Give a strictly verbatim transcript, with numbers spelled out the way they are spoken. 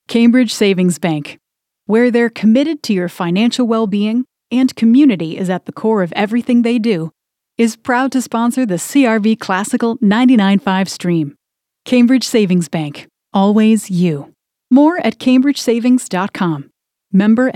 Cambridge Savings Bank, where they're committed to your financial well-being and community is at the core of everything they do, is proud to sponsor the C R V Classical ninety-nine point five stream. Cambridge Savings Bank, always you. More at cambridge savings dot com. Member